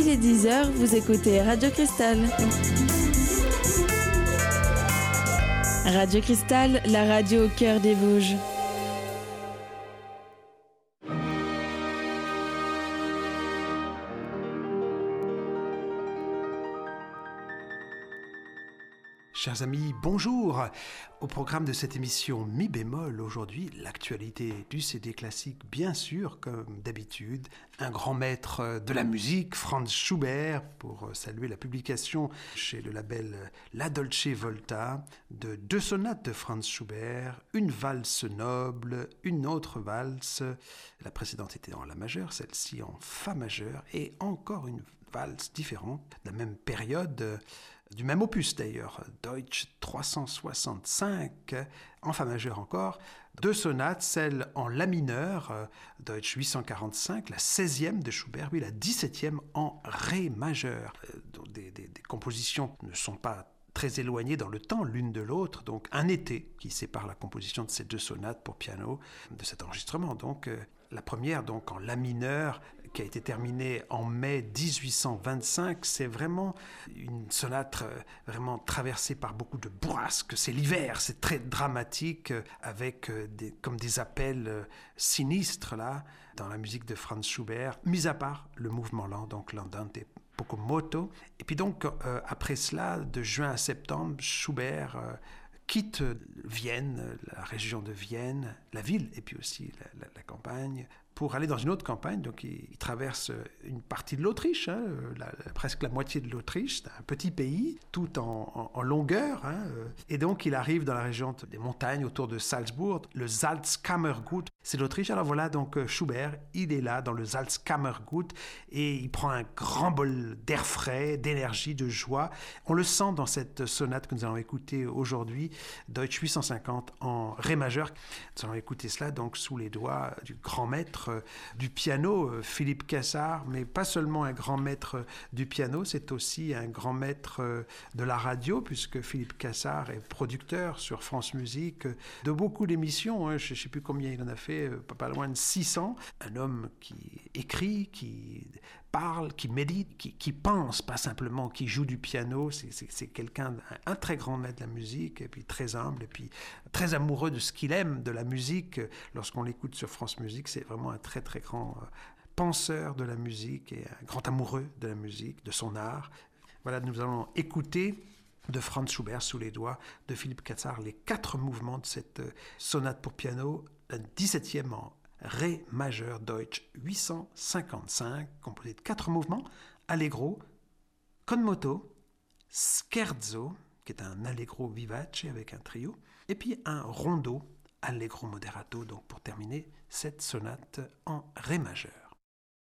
Il est 10h, vous écoutez Radio Cristal. Radio Cristal, la radio au cœur des Vosges. Chers amis, bonjour. Au programme de cette émission Mi bémol, aujourd'hui, l'actualité du CD classique, bien sûr, comme d'habitude. Un grand maître de la musique, Franz Schubert, pour saluer la publication chez le label La Dolce Volta de 2 sonates de Franz Schubert, une valse noble, une autre valse. La précédente était en La majeure, celle-ci en Fa majeur, et encore une valse différente, de la même période, du même opus d'ailleurs, Deutsch 365, en Fa majeur encore, 2 sonates, celle en La mineur, Deutsch 845, la 16e de Schubert, puis la 17e en Ré majeur. Des compositions ne sont pas très éloignées dans le temps l'une de l'autre, donc un été qui sépare la composition de ces 2 sonates pour piano de cet enregistrement. Donc la première, donc en La mineur, qui a été terminée en mai 1825, c'est vraiment une sonate vraiment traversée par beaucoup de bourrasques. C'est l'hiver, c'est très dramatique, avec comme des appels sinistres là, dans la musique de Franz Schubert, mis à part le mouvement lent, donc l'andante poco moto. Et puis donc, après cela, de juin à septembre, Schubert quitte Vienne, la région de Vienne, la ville, et puis aussi la campagne, pour aller dans une autre campagne. Donc il traverse une partie de l'Autriche, presque la moitié de l'Autriche. C'est un petit pays, tout en longueur. Et donc il arrive dans la région des montagnes autour de Salzbourg, le Salzkammergut. C'est l'Autriche. Alors voilà, donc Schubert, il est là dans le Salzkammergut et il prend un grand bol d'air frais, d'énergie, de joie. On le sent dans cette sonate que nous allons écouter aujourd'hui, Deutsch 850 en Ré majeur. Nous allons écouter cela donc sous les doigts du grand maître du piano, Philippe Cassar, mais pas seulement un grand maître du piano, c'est aussi un grand maître de la radio, puisque Philippe Cassar est producteur sur France Musique de beaucoup d'émissions, je ne sais plus combien il en a fait, pas loin de 600. Un homme qui écrit, qui parle, qui médite, qui pense, pas simplement qui joue du piano. C'est quelqu'un, un très grand maître de la musique, et puis très humble, et puis très amoureux de ce qu'il aime, de la musique. Lorsqu'on l'écoute sur France Musique, c'est vraiment un très très grand penseur de la musique et un grand amoureux de la musique, de son art. Voilà, nous allons écouter de Franz Schubert sous les doigts de Philippe Cassar les 4 mouvements de cette sonate pour piano, la 17e en Ré majeur Deutsch 855, composé de 4 mouvements, Allegro, con moto, scherzo, qui est un Allegro vivace avec un trio, et puis un rondo, Allegro moderato, donc pour terminer cette sonate en Ré majeur.